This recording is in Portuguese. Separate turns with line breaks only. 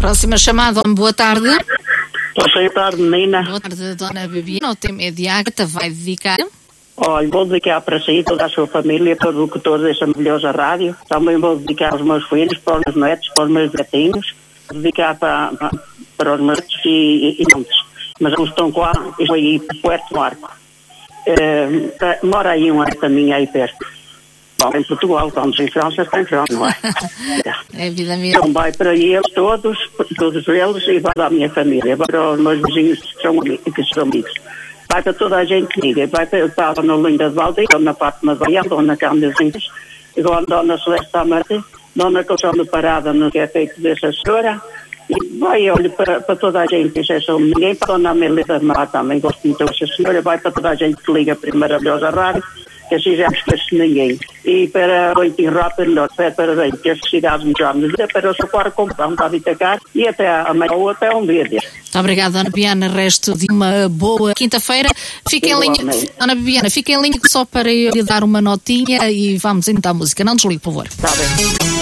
Próxima chamada, boa tarde.
Boa tarde, menina.
Boa tarde, dona Bebiana. O tema é de Ágata, vai dedicar.
Olha, vou dedicar para si, toda a sua família, todo o locutor dessa maravilhosa rádio. Também vou dedicar aos meus filhos, para os meus netos, para os meus gatinhos. Dedicar para os meus netos e muitos. Mas não estão cá, estou aí perto do Marco. Mora aí uma neta minha aí perto. Bom, em Portugal, estamos em França, está em França, não é?
É vida mesmo.
Então vai para eles todos eles, e vai da minha família, vai para os meus vizinhos que são amigos. Vai para toda a gente que liga, vai para a Dona Linda de Valdeia, Dona Fátima de Bahia, Dona Carmen Zinhas, Dona Celeste Amarte, Dona Conceição de Parada, no que é feito dessa senhora, e vai, olha, para toda a gente, que exceção de ninguém, para a Dona Amélia da Mar também, gosto muito dessa senhora, vai para toda a gente que liga para a maravilhosa rádio, que assim já não esqueço de ninguém. E para o Intim Rápido, para bem, que as cidades melhores, para o socorro comprar um para Itacar e até amanhã ou até um dia deste.
Muito obrigada, Dona Bebiana. Resto de uma boa quinta-feira. Fique em linha, Dona Bebiana, fique em linha só para eu lhe dar uma notinha e vamos então à música. Não desligue, por favor.
Está bem.